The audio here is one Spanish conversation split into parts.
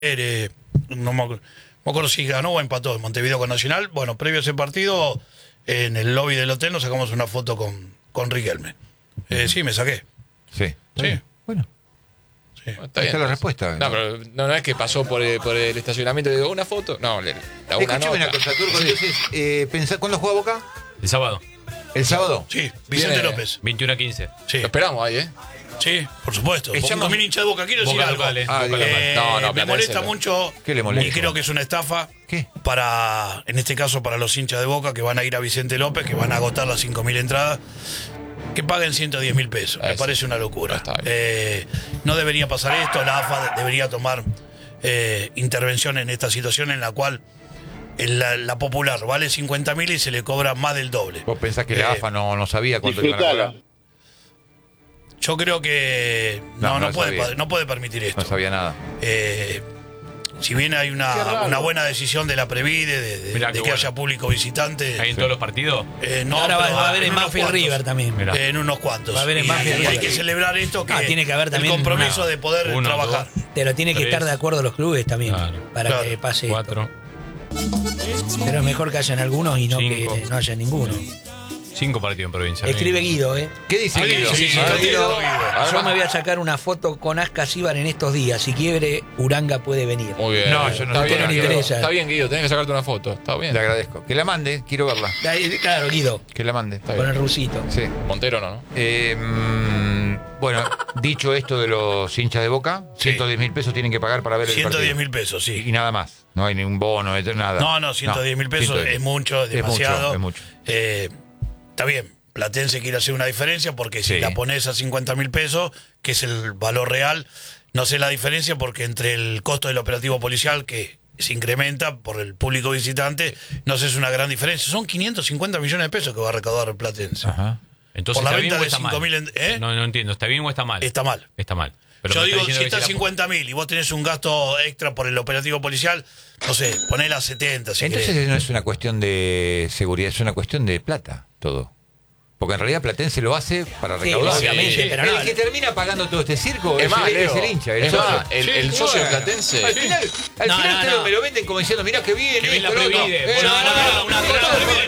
no me acuerdo si ganó o empató en Montevideo con Nacional. Bueno, previo a ese partido, en el lobby del hotel nos sacamos una foto con Riquelme. Sí, me saqué. Sí. Sí. Bueno. Sí. Está bien la respuesta. No, pero no es que pasó por el estacionamiento y le dio una foto. No, le da una Escúchame nota. una cosa, Turco. Sí. Entonces, ¿cuándo juega Boca? El sábado, ¿El sábado? Sí, Vicente Viene- López. 21:15. Sí, Lo esperamos ahí, ¿eh? sí, por supuesto. Echamos- 5.000 hinchas de Boca. Quiero decir Boca algo. local, Ah, Boca bien. local. No, Me Platense molesta no. mucho. ¿Qué le molesta? Y creo que es una estafa. ¿Qué? En este caso, para los hinchas de Boca que van a ir a Vicente López, que van a agotar las 5.000 entradas, que paguen 110.000 pesos. Me Eso. parece una locura. Está bien. No debería pasar esto. La AFA debería tomar intervención en esta situación en la cual la popular vale 50.000 y se le cobra más del doble. ¿Vos pensás que la AFA no sabía cuánto iban a cobrar? Yo creo que No no sabía. puede permitir esto. No sabía nada. Si bien hay una buena decisión de la Previde Mirá de qué que bueno. haya público visitante, Ahí en todos los partidos. no, Ahora pero va a haber en unos Banfield cuantos. River también. Mirá. En unos cuantos. Va a haber en Y Banfield hay River. que celebrar esto, que Tiene que haber también el compromiso una- de poder uno, trabajar. Pero tiene que 3. estar de acuerdo los clubes también Claro. para Claro. que pase esto. 4, Pero es mejor que hayan algunos y no 5. que no haya ninguno. 5 partidos en provincia. Escribe Guido, ¿eh? ¿Qué dice Guido? Sí, A ver, Guido. Yo me voy a sacar una foto con Ascas Ibar en estos días. Si quiebre, Uranga puede venir. Muy bien. No, yo no Está sé. bien, No le Guido. interesa. Está bien, Guido. Tenés que sacarte una foto. Está bien. Le agradezco. Que la mande, quiero verla. Claro, Guido, Que la mande. Está con el bien. rusito. Sí. Montero no. Bueno, dicho esto de los hinchas de Boca, Sí. 110.000 pesos tienen que pagar para ver el partido. 110.000 pesos, sí. Y nada más. No hay ningún bono, nada. No, 110.000 pesos 110. es mucho, es demasiado. Es mucho. Está bien, Platense quiere hacer una diferencia porque si Sí. la pones a 50.000 pesos, que es el valor real, no sé la diferencia porque entre el costo del operativo policial que se incrementa por el público visitante, no sé, es una gran diferencia. Son 550 millones de pesos que va a recaudar el Platense. Ajá. Entonces, Por la ¿está bien venta o de está mal? 5.000 ¿eh? No entiendo. ¿Está bien o está mal? Está mal. Está mal. Pero Yo me digo, está si diciendo está que 50.000 y vos tenés un gasto extra por el operativo policial, no sé, ponela a 70 si Entonces querés. no es una cuestión de seguridad, es una cuestión de plata, todo. Porque en realidad Platense lo hace para Sí, recaudar. obviamente, pero no. El que termina pagando todo este circo Es es, más, el, Leo. es el hincha, el Es socio. más, el socio de Platense. Al final, No, no. me lo venden como diciendo, mirá que bien, Que bien la esto, lo otro. Previde. Pero la Previde,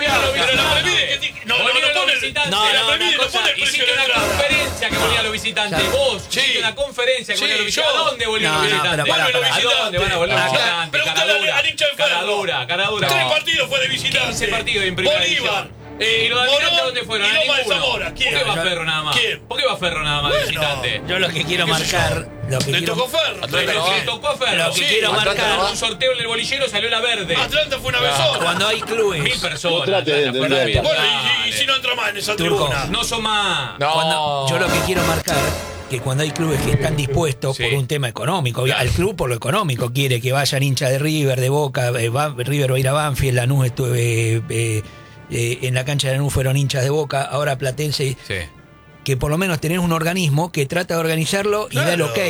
no Ponía pone los visitantes. No, la no, Previde una no pone el precio Hiciste de la una entrada. conferencia que ponía a los visitantes. Ya. Vos Sí. hiciste una conferencia que Sí, ponía a los visitantes. yo. ¿A dónde volvieron No, los no, visitantes? pero Vuelven los ¿A dónde van a volver los visitantes. visitantes? Pregúntale Cara al hincha del dura. Cara Ferro. dura, cara dura. 3 partidos fue de visitante. 15 partidos en primera Bolívar. división. ¿Y los visitantes Morón dónde fueron? y A Loma de ninguno. Zamora. ¿Quién? ¿Por qué va Ferro nada más? ¿Quién? ¿Por qué va Ferro nada más de Bueno, visitante? Yo lo que quiero ¿Qué sé marcar, lo que Le quiero, tocó Ferro. Atlanta tres no. veces. Le tocó a Ferro. lo que Sí, quiero Atlanta marcar, no va. Un sorteo en el bolillero salió la verde. Atlanta fue una vez sola. cuando hay 1000 clubes, personas. trate de Atlanta fue entender. rápido. Bueno, y Dale. si no entra más en esa Turco. tribuna. No son más. No. yo lo que quiero marcar que cuando hay clubes que están dispuestos Sí. por un tema económico, Claro. al club por lo económico quiere que vayan hinchas de River, de Boca, River va a ir a Banfield, Lanús en la cancha de Lanús fueron hinchas de Boca, ahora Platense, Sí. que por lo menos tenés un organismo que trata de organizarlo y da el ok.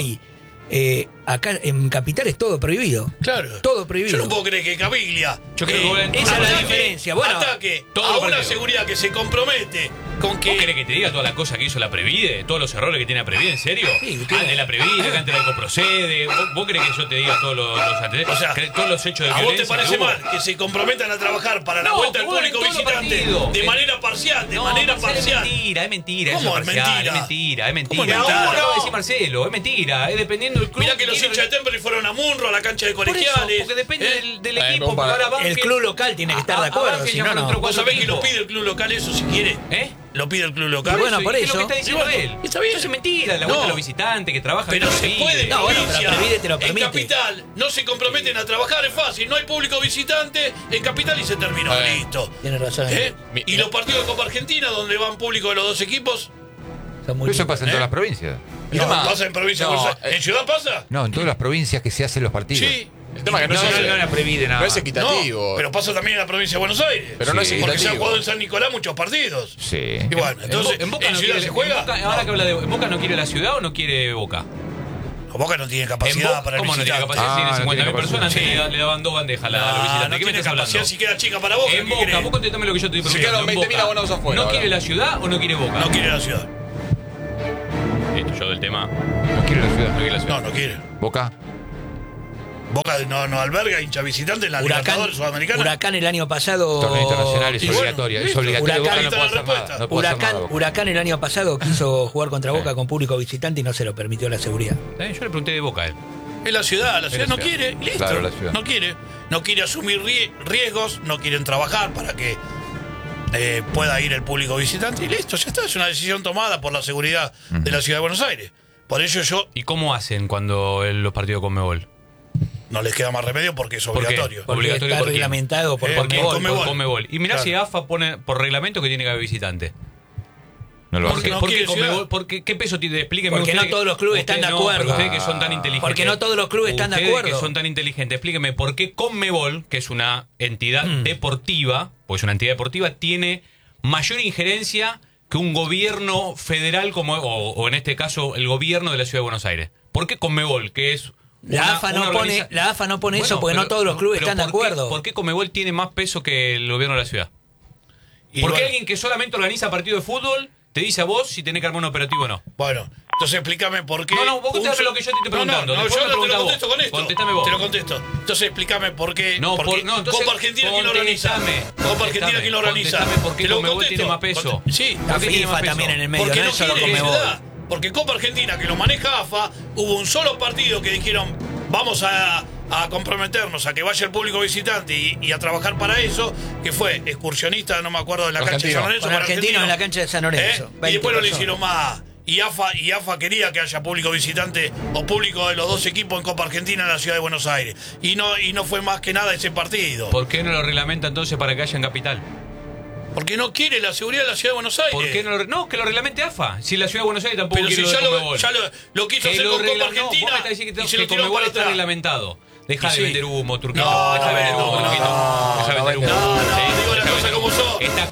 Acá en Capital es todo prohibido. Claro. Todo prohibido. Yo no puedo creer que Caviglia. Yo creo que vuelven- esa es la ataque- diferencia. Bueno, ataque todos a los una partidos. seguridad que se compromete con ¿Vos querés que. que te diga toda la cosa que hizo la Previde? ¿Todos los errores que tiene la Previde? ¿En serio? Sí, claro. Ante la Previde, que antes la Ecoprocede. ¿Vos querés que yo te diga todos los antecedentes? O sea, todos los hechos de ¿A vos violencia te parece que hubo? mal que se comprometan a trabajar para la No, vuelta del que vuelven público todos los visitante partidos. de manera parcial? De No, manera Marcelo, parcial. Es mentira. ¿Cómo eso es parcial, mentira? Es mentira, es mentira. ¿Cómo es mentira? Lo acaba de decir Marcelo, es mentira. Es dependiendo del club. Mirá que los hinchas de Temperley fueron a Munro, a la cancha de Por eso, colegiales. porque depende del Bueno, equipo. para- Porque ahora el Banfield- club local tiene que estar de a acuerdo, Banfield si ya no, fueron no. otro ¿Vos sabés que lo equipos. pide el club local eso si quiere? ¿Eh? Lo pide el club local. Y bueno, por Es lo eso. que está diciendo Y bueno, él. está bien. Eso es mentira. La vuelta No. de los visitantes que trabajan. Pero con se Previde. puede en No, bueno, provincia. pero Previde te lo En permite. capital no se comprometen a trabajar, es fácil. No hay público visitante en capital y se terminó. Listo. Tienes razón. ¿Eh? Mi- Y los partidos de Copa Argentina, donde van público de los dos equipos, Son muy Eso pasa en ¿Eh? todas las provincias. no, más, pasa en provincia. no, de Buenos Aires. ¿En ciudad pasa? No, en todas las provincias que se hacen los partidos. Sí. El tema es que No, no la Previde nada. no es más. equitativo. No, pero pasa también en la provincia de Buenos Aires. Pero no es Sí. Porque se han equitativo. jugado en San Nicolás muchos partidos. Sí. Y bueno, entonces, en Boca ¿en no ciudad quiere, se juega? en Boca, ahora que habla de ¿en Boca no quiere la ciudad o no quiere Boca? Boca no tiene En capacidad Boca, para el ¿cómo no tiene visitante. capacidad? Ah, Tiene no 50.000 tiene personas, capacidad. antes le daban 2 bandejas a la No, visitante. no ¿Qué me tiene estás capacidad hablando? si queda chica para Boca. En ¿qué Boca, querés? vos contéstame lo que yo te estoy Se preguntando. quedaron En 20.000 Boca, abonados afuera, ¿no quiere ahora. la ciudad o no quiere Boca? No quiere la ciudad. Listo, yo del tema. No quiere la ciudad. No quiere la ciudad. No, no quiere. Boca. Boca no alberga hincha visitante en la Libertadores Sudamericana. Huracán el año pasado. Torneo internacional es y bueno, obligatorio. Es listo. obligatorio. Boca Huracán, no puede hacer nada. No puede hacer nada, Boca. Huracán el año pasado quiso jugar contra Boca con público visitante y no se lo permitió la seguridad. Yo le pregunté de Boca a él. Es la ciudad no ciudad. quiere, y listo. Claro, la ciudad. No quiere asumir riesgos, no quieren trabajar para que pueda ir el público visitante y listo, ya está. Es una decisión tomada por la seguridad de la ciudad de Buenos Aires. Por ello yo ¿Y cómo hacen cuando los partidos con Conmebol? no les queda más remedio porque es ¿Por qué? obligatorio. Porque Obligatorio está por quién. reglamentado por Porque Conmebol. Por Conmebol. Y mirá Claro. si AFA pone por reglamento que tiene que haber visitante. No lo ¿Por hace. qué, no por qué quiere Conmebol? ciudad. ¿Por qué peso tiene? Explíqueme. Porque usted no todos los clubes usted están de no, acuerdo. pero ustedes que son tan inteligentes. Porque no todos los clubes están de Ustedes acuerdo. que son tan inteligentes, explíqueme por qué Conmebol, que es una entidad deportiva, pues una entidad deportiva, tiene mayor injerencia que un gobierno federal como o en este caso el gobierno de la Ciudad de Buenos Aires. ¿Por qué Conmebol, que es La AFA no pone eso porque no todos los clubes están de acuerdo. ¿Por qué Conmebol tiene más peso que el gobierno de la ciudad? Y ¿Por qué bueno, alguien que solamente organiza partidos de fútbol te dice a vos si tenés que armar un operativo o no? Bueno, entonces explícame por qué. No, vos contéstame lo que yo te estoy preguntando. No, Después yo me no te pregunta lo vos. contesto con esto. Contéstame vos. Te lo contesto. Entonces explícame por qué. No, porque entonces, Copa Argentina, ¿quién lo organiza? Copa Argentina, ¿quién lo organiza? Contestame por qué Te lo Conmebol contesto. tiene más peso. Sí. La ¿Por qué tiene más FIFA peso? también en el medio, Porque no no es solo quiere Conmebol. ciudad. Porque Copa Argentina, que lo maneja AFA, hubo un solo partido que dijeron vamos a comprometernos a que vaya el público visitante y a trabajar para eso, que fue excursionista, no me acuerdo, de la cancha de San Lorenzo. Con argentinos en la cancha de San Lorenzo. Y 20 después no le personas. hicieron más. Y AFA quería que haya público visitante o público de los dos equipos en Copa Argentina en la ciudad de Buenos Aires. Y no fue más que nada ese partido. ¿Por qué no lo reglamenta entonces para que haya en Capital? Porque no quiere la seguridad de la ciudad de Buenos Aires. ¿Por qué no que lo reglamente AFA? Si la Ciudad de Buenos Aires tampoco Pero quiere si lo de ya Conmebol. lo quiso Que hacer lo con Copa regla- no, Argentina vos me estás diciendo y se que lo tiró Conmebol para está atrás. reglamentado. Deja Y de sí. vender humo, Turquito. No, Deja de vender humo, Turquito. Deja de vender humo. digo las Deja de cosas vender como humo. son. Está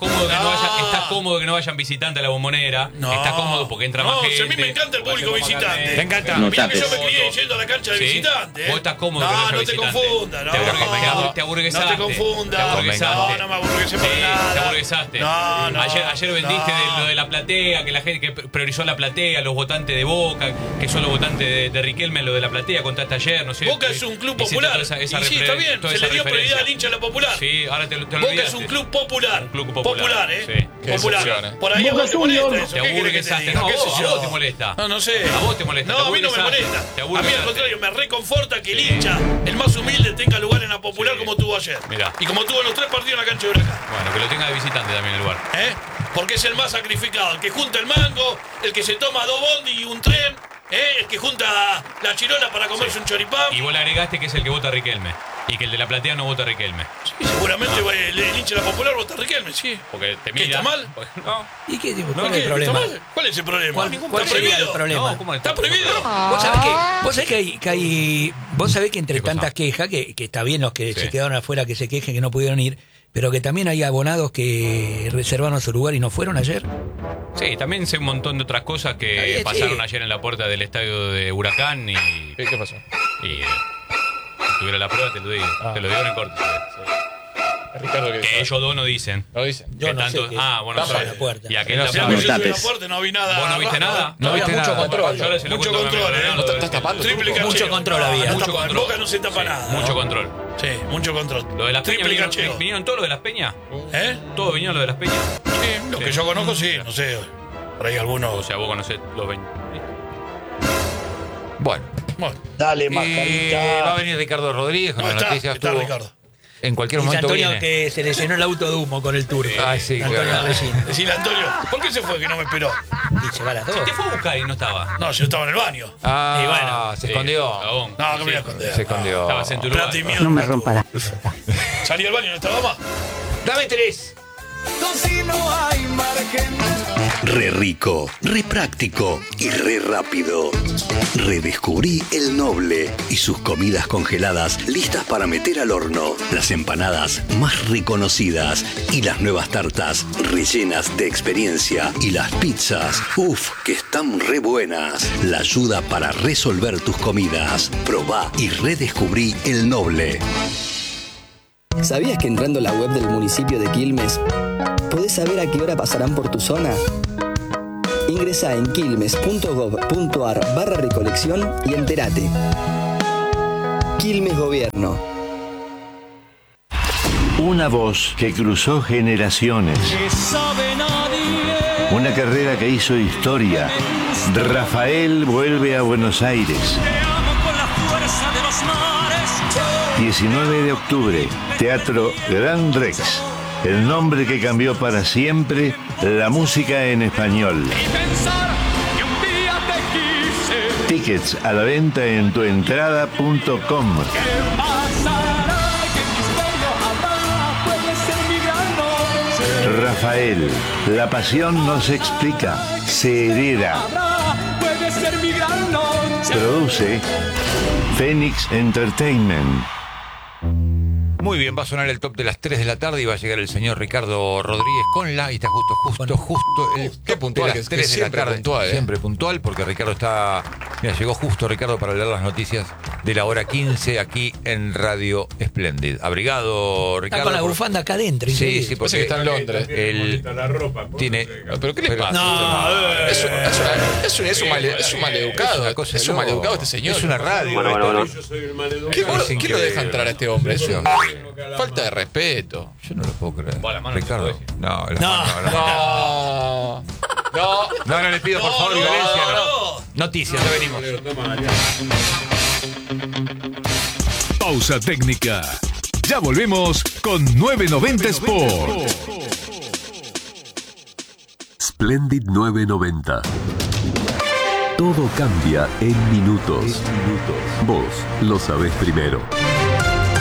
cómodo que no vayan visitantes a la Bombonera. No. Está cómodo porque entra más gente. Si a mí me encanta el público visitante. Te encanta. Mirá que yo me crié yendo a la cancha de Sí. visitante. Vos estás cómodo que no haya No te visitante. confundas. No, Te aburguesaste. No te confundas. Te aburguesaste. No me aburguesé Sí, para nada. te aburguesaste. No. Ayer vendiste lo de la platea, que la gente que priorizó la platea, los votantes de Boca, que son los votantes de Riquelme, lo de la platea, contaste ayer, no sé. Boca es un club Hiciste popular. toda esa Y sí, está bien. toda Se esa le dio prioridad referencia. al hincha de la popular. Sí, ahora te Boca olvidaste. es un club popular. Un club popular, ¿eh? sí. Qué Popular. decepción, ¿eh? Por ahí a vos te molesta eso. Te ¿Qué querés que te aburguesaste. diga? No, ¿Qué sé a yo? vos te molesta. No sé. A vos te molesta. No, te a mí no me aburguesaste. molesta. Te A mí al aburguesaste. contrario, me reconforta que el hincha, el más humilde, tenga lugar en la popular Sí. como tuvo ayer. Mirá. Y como tuvo en los 3 partidos en la cancha de Huracán. Bueno, que lo tenga de visitante también el lugar. ¿Eh? Porque es el más sacrificado, el que junta el mango, el que se toma 2 bondi y un tren, el que junta la chirola para comerse un choripán. Y vos le agregaste que es el que vota a Riquelme. Y que el de la platea no vota a Riquelme. Y seguramente el hincha de la popular vota a Riquelme, sí. Porque te ¿Qué, mira. está mal? No. ¿Y qué tipo? ¿No? ¿Cuál es ¿Qué? el problema? ¿Está mal? ¿Cuál es el problema? ¿Cuál ¿Está sería el prohibido? problema? No, ¿cómo ¿Está prohibido? Vos sabés que hay vos sabés que entre ¿Qué cosa? tantas quejas, que está bien los que Sí. se quedaron afuera que se quejen que no pudieron ir, pero que también hay abonados que reservaron su lugar y no fueron ayer. Sí, también sé un montón de otras cosas que Está bien, pasaron sí. ayer en la puerta del estadio de Huracán y ¿Qué pasó? si tuviera la prueba te lo digo. Te lo digo en el corte. Ricardo, Que ellos dos no dicen. ¿Lo dice? Yo Que no tanto- sé qué bueno, tapa sí. la puerta. Y aquel No tapa sé, la Yo puerta. subí a la puerta, no vi nada. ¿Vos no viste nada? No viste mucho nada. control. Yo ahora se lo Mucho cuento a mi control, amigo, ¿eh? Fernando, ¿Estás tapando? Triple Mucho cacheo. control había. Mucho Mucho control. En Boca no se tapa Sí, nada. mucho ¿no? control. Sí, mucho control. Lo de las peñas Triple cacheo. vinieron todos lo de las peñas. ¿Eh? Todos vinieron lo de las peñas. Sí, lo que yo conozco, sí, no sé. Por ahí O algunos. sea, vos conocés los 20. Bueno. Bueno, Dale, Va a mascarita. venir Ricardo Rodríguez con no, las está, noticias. está Estuvo- Ricardo. En cualquier Y momento Antonio viene. que se le llenó el auto de humo con el tour. Ay, sí, Antonio claro. Resina. Decirle a Antonio, ¿por qué se fue que no me esperó? Y se va a las Si 2. te fue a buscar y no estaba. No, yo estaba en el baño. Ah, Y bueno, se escondió. Cagón. No, que me voy a Sí. esconder. Se escondió. Estabas en tu lugar. Plata y mierda. No me rompa la... Salí del baño y no estaba más. Dame 3. Re rico, re práctico y re rápido. Redescubrí El Noble y sus comidas congeladas listas para meter al horno. Las empanadas más reconocidas y las nuevas tartas rellenas de experiencia. Y las pizzas, que están re buenas. La ayuda para resolver tus comidas. Probá y redescubrí El Noble. ¿Sabías que entrando a la web del municipio de Quilmes podés saber a qué hora pasarán por tu zona? Ingresá en quilmes.gov.ar/recolección y entérate. Quilmes Gobierno. Una voz que cruzó generaciones. Una carrera que hizo historia. Rafael vuelve a Buenos Aires. 19 de octubre, Teatro Gran Rex. El nombre que cambió para siempre la música en español. Tickets a la venta en tuentrada.com. Rafael, la pasión no se explica, se hereda. Produce Phoenix Entertainment. Muy bien, va a sonar el top de las 3 de la tarde y va a llegar el señor Ricardo Rodríguez con la... Y está justo el Qué top puntual, de las que 3 de la siempre tarde. puntual, ¿eh? Siempre puntual, porque Ricardo está... Mira, llegó justo Ricardo para leer las noticias de la hora 15 aquí en Radio Splendid. Abrigado, Ricardo. Está con la bufanda acá adentro. Sí, increíble. sí, Parece que porque está en Londres. él tiene... ¿Pero qué le pasa? Es un maleducado. una cosa Es de un loco. maleducado este señor. Es una radio. ¿Quién lo deja entrar a este hombre? Es una falta de respeto. Yo no lo puedo creer. Bueno, la mano no se Ricardo. puede decir. No, No. No, le pido por favor violencia. No. Noticias, ya venimos. Pausa técnica. Ya volvemos con 990 Sport. Splendid 990. Todo cambia en minutos. Vos lo sabés primero.